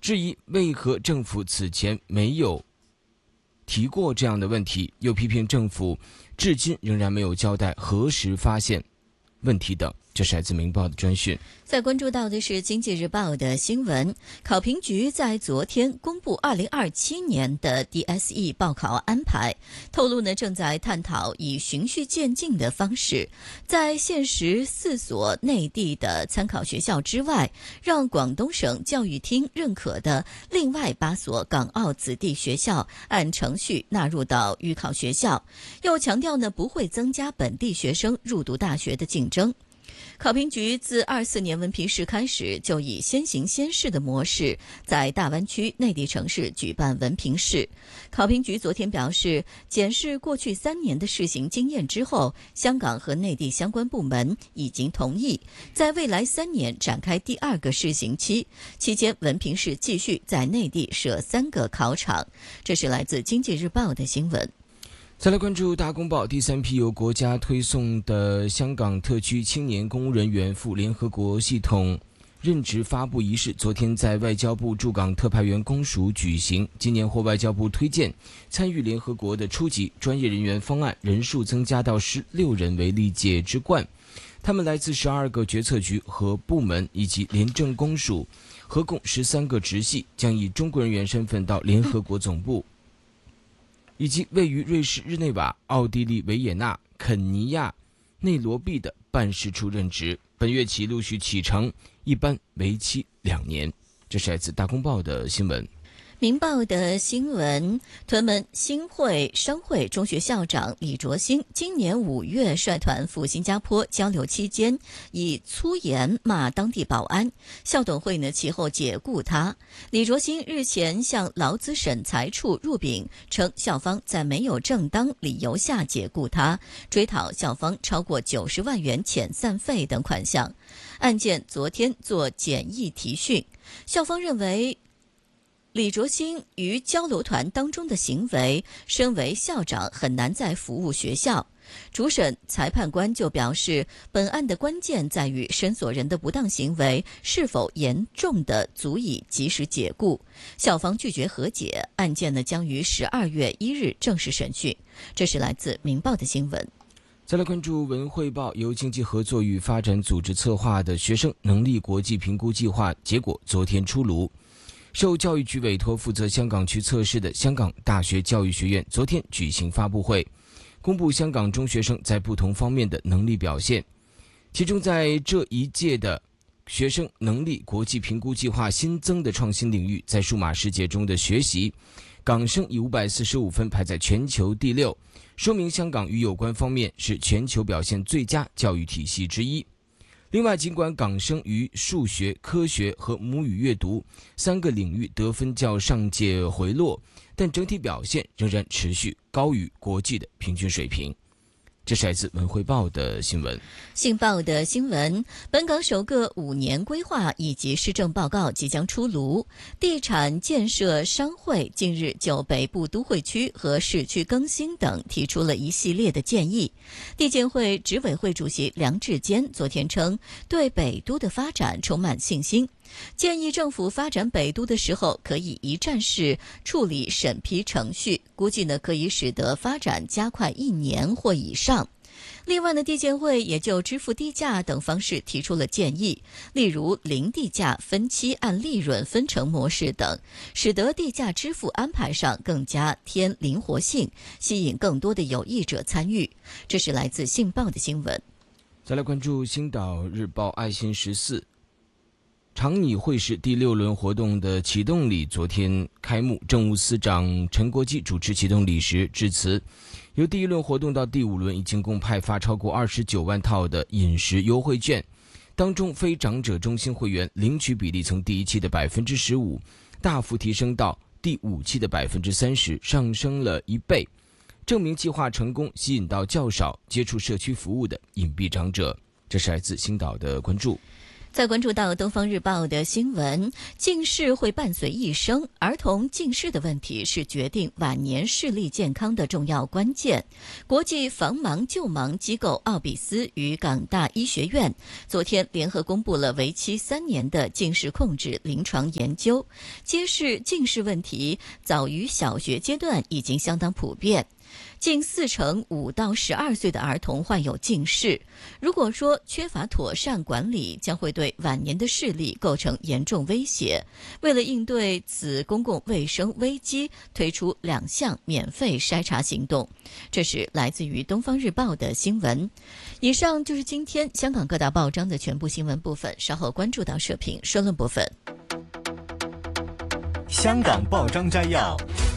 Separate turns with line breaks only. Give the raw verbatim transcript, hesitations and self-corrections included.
质疑为何政府此前没有提过这样的问题，又批评政府至今仍然没有交代何时发现问题等。这是来自《明报》的专讯。
再关注到的是《经济日报》的新闻，考评局在昨天公布二零二七年的 D S E 报考安排，透露呢正在探讨以循序渐进的方式，在现时四所内地的参考学校之外，让广东省教育厅认可的另外八所港澳子弟学校按程序纳入到预考学校，又强调呢不会增加本地学生入读大学的竞争。考评局自二四年文凭试开始，就以先行先试的模式，在大湾区内地城市举办文凭试。考评局昨天表示，检视过去三年的试行经验之后，香港和内地相关部门已经同意，在未来三年展开第二个试行期，期间文凭试继续在内地设三个考场。这是来自《经济日报》的新闻。
再来关注大公报，第三批由国家推送的香港特区青年公务人员赴联合国系统任职发布仪式，昨天在外交部驻港特派员公署举行。今年获外交部推荐参与联合国的初级专业人员方案，人数增加到十六人为历届之冠。他们来自十二个决策局和部门以及廉政公署，合共十三个直系，将以中国人员身份到联合国总部以及位于瑞士日内瓦、奥地利维也纳、肯尼亚内罗毕的办事处任职，本月起陆续启程，一般为期两年。这是来自大公报的新闻。
明报的新闻，屯门新会商会中学校长李卓兴今年五月率团赴新加坡交流期间，以粗言骂当地保安，校董会呢其后解雇他。李卓兴日前向劳资审裁处入禀，称校方在没有正当理由下解雇他，追讨校方超过九十万元遣散费等款项。案件昨天做简易提讯，校方认为李卓兴于交流团当中的行为，身为校长很难再服务学校。主审裁判官就表示，本案的关键在于申索人的不当行为是否严重的足以及时解雇。校方拒绝和解，案件呢将于十二月一日正式审讯。这是来自《明报》的新闻。
再来关注文汇报，由经济合作与发展组织策划的学生能力国际评估计划结果昨天出炉。受教育局委托负责香港区测试的香港大学教育学院昨天举行发布会，公布香港中学生在不同方面的能力表现。其中在这一届的学生能力国际评估计划新增的创新领域，在数码世界中的学习，港生以五百四十五分排在全球第六，说明香港于有关方面是全球表现最佳教育体系之一。另外，尽管港生于数学、科学和母语阅读三个领域得分较上届回落，但整体表现仍然持续高于国际的平均水平。这是来自文汇报的新闻。
信报的新闻，本港首个五年规划以及施政报告即将出炉。地产建设商会近日就北部都会区和市区更新等提出了一系列的建议。地建会执委会主席梁志坚昨天称，对北都的发展充满信心，建议政府发展北都的时候可以一站式处理审批程序，估计呢可以使得发展加快一年或以上。另外呢，地建会也就支付地价等方式提出了建议，例如零地价分期按利润分成模式等，使得地价支付安排上更加添灵活性，吸引更多的有意者参与。这是来自信报的新闻。
再来关注星岛日报爱心十四常拟会试第六轮活动的启动礼昨天开幕，政务司长陈国基主持启动礼时致辞。由第一轮活动到第五轮，已经共派发超过二十九万套的饮食优惠券，当中非长者中心会员领取比例从第一期的百分之十五大幅提升到第五期的百分之三十，上升了一倍，证明计划成功吸引到较少接触社区服务的隐蔽长者。这是来自星岛的关注。
再关注到《东方日报》的新闻，近视会伴随一生，儿童近视的问题是决定晚年视力健康的重要关键。国际防盲救盲机构奥比斯与港大医学院昨天联合公布了为期三年的近视控制临床研究，揭示近视问题早于小学阶段已经相当普遍。近四成五到十二岁的儿童患有近视，如果说缺乏妥善管理，将会对晚年的视力构成严重威胁。为了应对此公共卫生危机，推出两项免费筛查行动。这是来自于《东方日报》的新闻。以上就是今天香港各大报章的全部新闻部分，稍后关注到社评社论部分。
香港报章摘要。